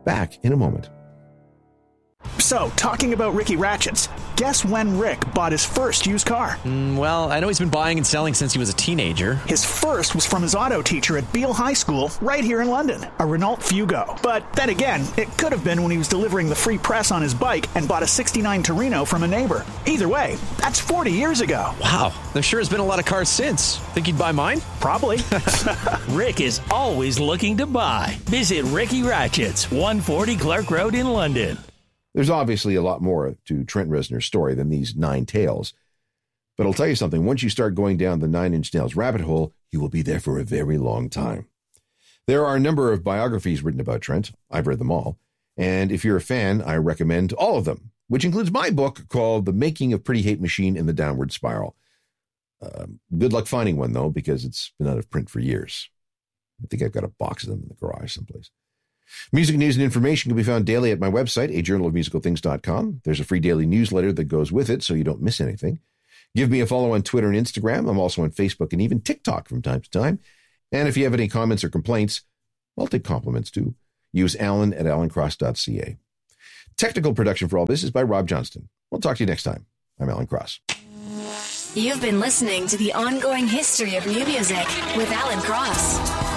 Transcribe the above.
Back in a moment. So, talking about Ricky Ratchets, guess when Rick bought his first used car? Well, I know he's been buying and selling since he was a teenager. His first was from his auto teacher at Beale High School, right here in London, a Renault Fugo. But then again, it could have been when he was delivering the free press on his bike and bought a 69 Torino from a neighbor. Either way, that's 40 years ago. Wow, there sure has been a lot of cars since. Think he'd buy mine? Probably. Rick is always looking to buy. Visit Ricky Ratchets, 140 Clark Road in London. There's obviously a lot more to Trent Reznor's story than these 9 tales. But I'll tell you something, once you start going down the 9 Inch Nails rabbit hole, you will be there for a very long time. There are a number of biographies written about Trent. I've read them all. And if you're a fan, I recommend all of them, which includes my book called The Making of Pretty Hate Machine in the Downward Spiral. Good luck finding one, though, because it's been out of print for years. I think I've got a box of them in the garage someplace. Music news and information can be found daily at my website, ajournalofmusicalthings.com. There's a free daily newsletter that goes with it so you don't miss anything. Give me a follow on Twitter and Instagram. I'm also on Facebook and even TikTok from time to time. And if you have any comments or complaints, I'll take compliments too. Use Alan at alancross.ca. Technical production for all this is by Rob Johnston. We'll talk to you next time. I'm Alan Cross. You've been listening to The Ongoing History of New Music with Alan Cross.